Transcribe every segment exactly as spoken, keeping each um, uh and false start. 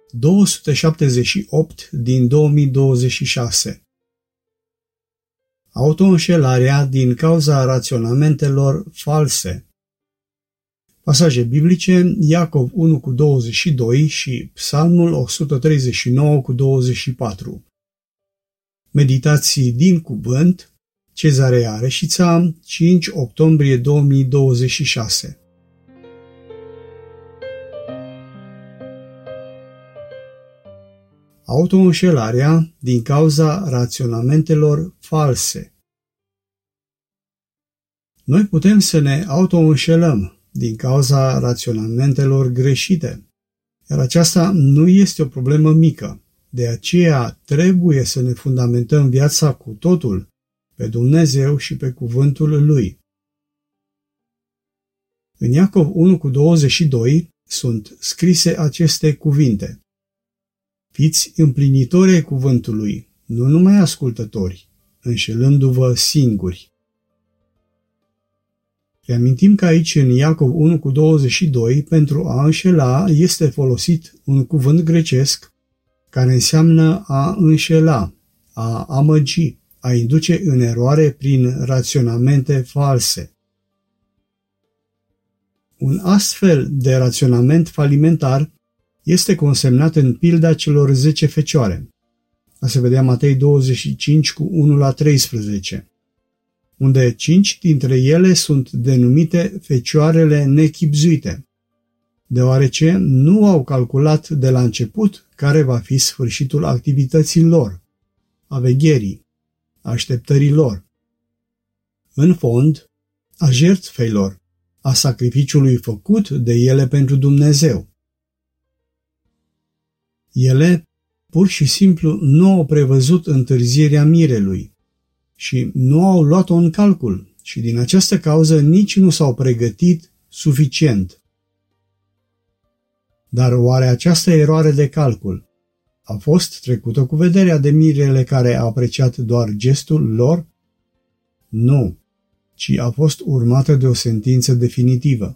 două sute șaptezeci și opt din două mii douăzeci și șase. Autoînșelarea din cauza raționamentelor false. Pasaje biblice: Iacov unu cu douăzeci și doi și Psalmul o sută treizeci și nouă cu douăzeci și patru. Meditații din cuvânt, Cezarea Reșița, cinci octombrie două mii douăzeci și șase. Autoînșelarea din cauza raționamentelor false. Noi putem să ne autoînșelăm din cauza raționamentelor greșite, iar aceasta nu este o problemă mică. De aceea trebuie să ne fundamentăm viața cu totul pe Dumnezeu și pe cuvântul Lui. În Iacov unu cu douăzeci și doi sunt scrise aceste cuvinte: Fiți împlinitori ai cuvântului, nu numai ascultători, înșelându-vă singuri. Reamintim că aici în Iacov unu cu douăzeci și doi pentru a înșela este folosit un cuvânt grecesc care înseamnă a înșela, a amăgi, a induce în eroare prin raționamente false. Un astfel de raționament falimentar este consemnat în pilda celor zece fecioare. A se vedea Matei douăzeci și cinci cu unu la treisprezece, unde cinci dintre ele sunt denumite fecioarele nechibzuite, deoarece nu au calculat de la început care va fi sfârșitul activității lor, a vegherii, așteptării lor, în fond, a jertfei, a sacrificiului făcut de ele pentru Dumnezeu. Ele pur și simplu nu au prevăzut întârzierea mirelui și nu au luat-o în calcul și din această cauză nici nu s-au pregătit suficient. Dar oare această eroare de calcul a fost trecută cu vederea de mirele care a apreciat doar gestul lor? Nu, ci a fost urmată de o sentință definitivă.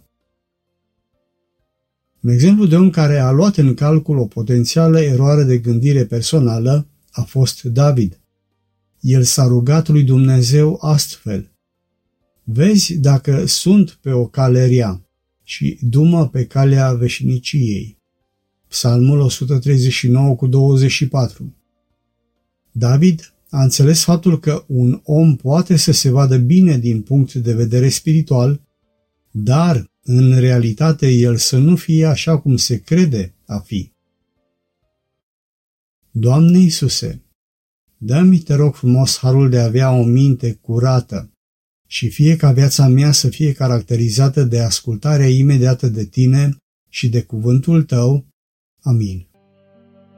Un exemplu de om care a luat în calcul o potențială eroare de gândire personală a fost David. El s-a rugat lui Dumnezeu astfel: Vezi dacă sunt pe o cale rea și du-mă pe calea veșniciei. Psalmul o sută treizeci și nouă cu douăzeci și patru. David a înțeles faptul că un om poate să se vadă bine din punct de vedere spiritual, dar în realitate el să nu fie așa cum se crede a fi. Doamne Iisuse, dă-mi, te rog frumos, harul de a avea o minte curată și fie ca viața mea să fie caracterizată de ascultarea imediată de Tine și de cuvântul Tău. Amin.